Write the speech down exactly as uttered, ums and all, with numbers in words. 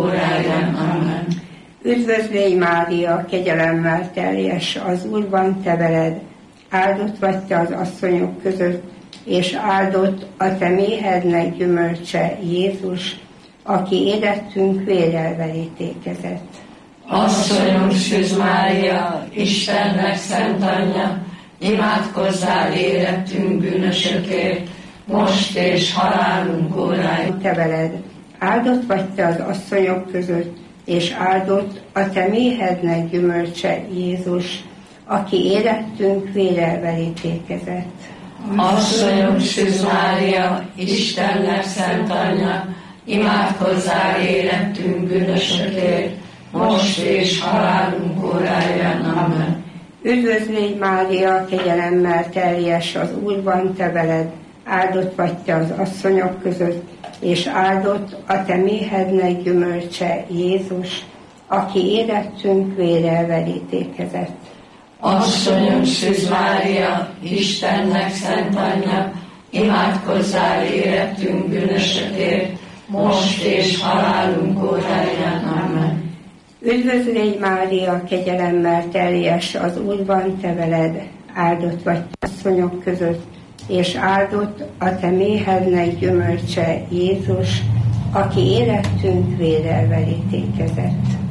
óráján. Amen. Üdvözlégy Mária, kegyelemmel teljes, az Úr van te veled, áldott vagy te az asszonyok között, és áldott a te méhednek gyümölcse, Jézus, aki érettünk vérrel verítékezett. Asszonyom Szűz Mária, Istennek szent anyja, imádkozzál érettünk bűnösökért, most és halálunk óráján. Te veled, áldott vagy te az asszonyok között, és áldott a te méhednek gyümölcse, Jézus, aki érettünk vérrel verítékezett. Asszonyom Szűz Mária, Istennek szent anyja, imádkozzál érettünk bűnösökért, most és halálunk óráján. Amen. Üdvözlégy Mária, kegyelemmel teljes, az Úr van te veled, áldott vagy te az asszonyok között, és áldott a te méhednek gyümölcse, Jézus, aki érettünk vérrel verítékezett. Asszonyom Szűz Mária, Istennek szent anyja, imádkozzál érettünk bűnösökért, most és halálunk óráján. Amen. Üdvözlégy Mária, kegyelemmel teljes, az Úr van te veled, áldott vagy te asszonyok között, és áldott a te méhednek gyümölcse, Jézus, aki érettünk vérrel verítékezett.